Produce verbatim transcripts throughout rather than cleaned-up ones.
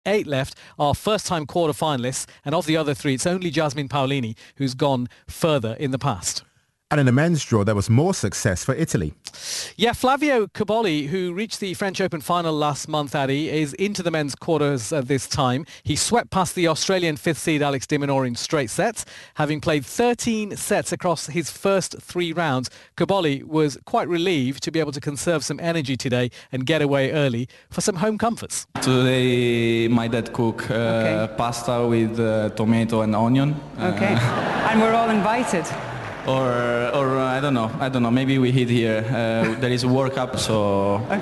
eight left are first-time quarter-finalists, and of the other three, it's only Jasmine Paolini who's gone further in the past. And in the men's draw, there was more success for Italy. Yeah, Flavio Cobolli, who reached the French Open final last month, Addy, is into the men's quarters uh, this time. He swept past the Australian fifth seed Alex de Minaur in straight sets. Having played thirteen sets across his first three rounds, Cobolli was quite relieved to be able to conserve some energy today and get away early for some home comforts. Today my dad cooked uh, okay. pasta with uh, tomato and onion. Okay, uh, and we're all invited. Or, or uh, I don't know. I don't know. Maybe we hit here. Uh, there is a World Cup, so I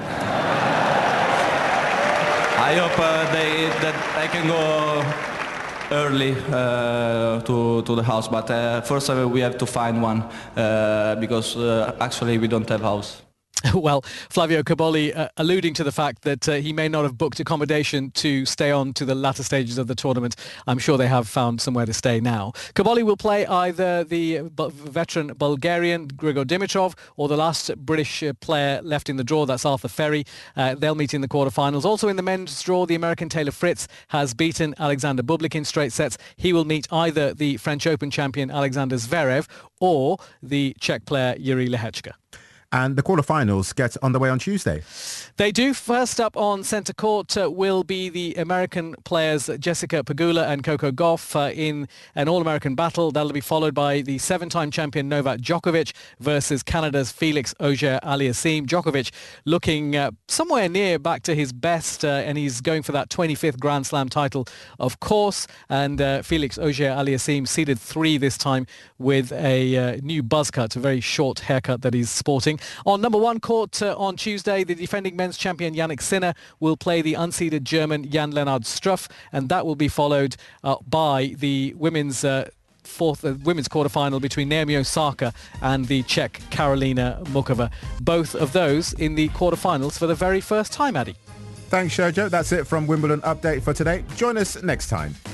hope uh, they, that I can go early uh, to to the house. But uh, first uh, we have to find one uh, because uh, actually we don't have house. Well, Flavio Cobolli uh, alluding to the fact that uh, he may not have booked accommodation to stay on to the latter stages of the tournament. I'm sure they have found somewhere to stay now. Cobolli will play either the bu- veteran Bulgarian Grigor Dimitrov or the last British uh, player left in the draw, that's Arthur Ferry. Uh, they'll meet in the quarterfinals. Also in the men's draw, the American Taylor Fritz has beaten Alexander Bublik in straight sets. He will meet either the French Open champion Alexander Zverev or the Czech player Yuri Lehechka. And the quarterfinals get underway on Tuesday. They do. First up on centre court uh, will be the American players Jessica Pegula and Coco Gauff uh, in an all-American battle. That'll be followed by the seven-time champion Novak Djokovic versus Canada's Felix Auger-Aliassime. Djokovic looking uh, somewhere near back to his best, uh, and he's going for that twenty-fifth Grand Slam title, of course. And uh, Felix Auger-Aliassime seeded three this time with a uh, new buzz cut, a very short haircut that he's sporting. On number one court uh, on Tuesday, the defending men's champion Jannik Sinner will play the unseeded German Jan-Lennard Struff, and that will be followed uh, by the women's uh, fourth uh, women's quarterfinal between Naomi Osaka and the Czech Karolina Mukova. Both of those in the quarterfinals for the very first time, Addy. Thanks, Sergio. That's it from Wimbledon Update for today. Join us next time.